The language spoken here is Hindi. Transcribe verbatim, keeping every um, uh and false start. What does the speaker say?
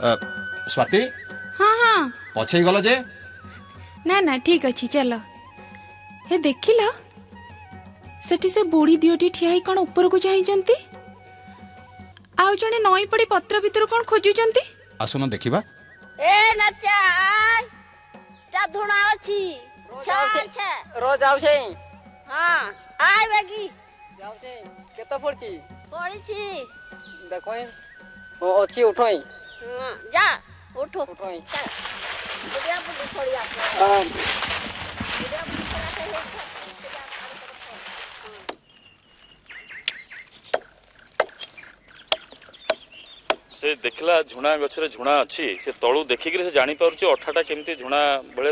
स्वाति हाँ हाँ पछे गल जे ना ना ठीक अच्छी चलो हे देखिल सेठी से बुढ़ी दियोटी ठिया कौन ऊपर को जाइछंती आउ जने नई पड़ी पत्र भीतर कौन खोजुचंती आसुन देखिबा ए नचा ता धुना अछि रो जाउ छे हां आइ बेगी जाउ छे केतो पड़ची पड़ी छी देखो ओ अछि उठोई हां जा उठो उठोई बुढ़िया बुढ़ी थोड़ी आ हां बुढ़िया बुढ़ी थोड़ा से से देखला झुणा गछरे झुणा अछि से तळु देखिकरी से जानि पारुची अठाटा केमती झुणा बळे